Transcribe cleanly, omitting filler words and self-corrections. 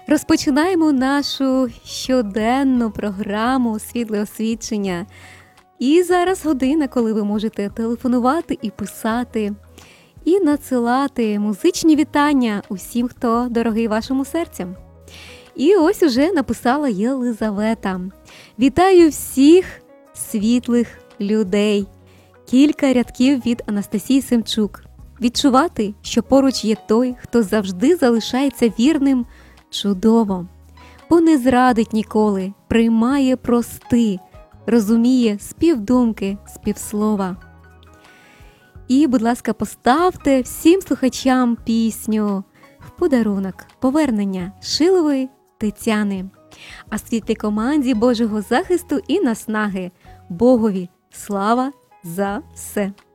Розпочинаємо нашу щоденну програму «Світле освічення». І зараз година, коли ви можете телефонувати і писати, і надсилати музичні вітання усім, хто дорогий вашому серцю. І ось уже написала Єлизавета. Вітаю всіх світлих людей. Кілька рядків від Анастасії Семчук. Відчувати, що поруч є той, хто завжди залишається вірним, чудово. Бо не зрадить ніколи, приймає прости, розуміє співдумки, співслова. І, будь ласка, поставте всім слухачам пісню в подарунок «Повернення» Шилової Тетяни. А світлій команді Божого захисту і наснаги. Богові слава за все!